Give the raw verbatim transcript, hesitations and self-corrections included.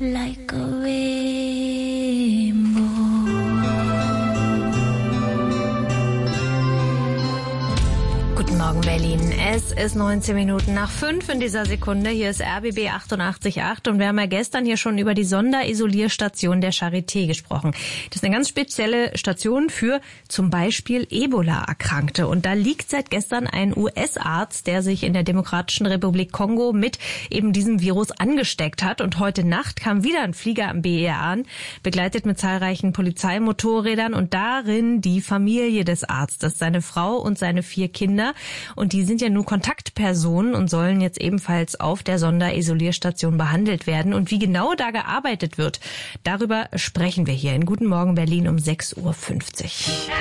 like a rainbow. Guten Morgen, Berlin. Es ist neunzehn Minuten nach fünf in dieser Sekunde. Hier ist R B B achtundachtzig Komma acht und wir haben ja gestern hier schon über die Sonderisolierstation der Charité gesprochen. Das ist eine ganz spezielle Station für zum Beispiel Ebola-Erkrankte. Und da liegt seit gestern ein U S-Arzt, der sich in der Demokratischen Republik Kongo mit eben diesem Virus angesteckt hat. Und heute Nacht kam wieder ein Flieger am B E R an, begleitet mit zahlreichen Polizeimotorrädern und darin die Familie des Arztes, seine Frau und seine vier Kinder. Und die sind ja nur Kontaktpersonen und sollen jetzt ebenfalls auf der Sonderisolierstation behandelt werden. Und wie genau da gearbeitet wird, darüber sprechen wir hier in Guten Morgen Berlin um sechs Uhr fünfzig.